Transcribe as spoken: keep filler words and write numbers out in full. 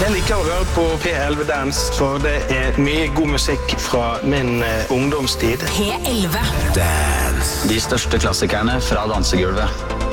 Jeg liker å høre på P elleve Dance, for det er mye god musikk fra min eh, ungdomstid. P elleve Dance. De største klassikerne fra dansegulvet.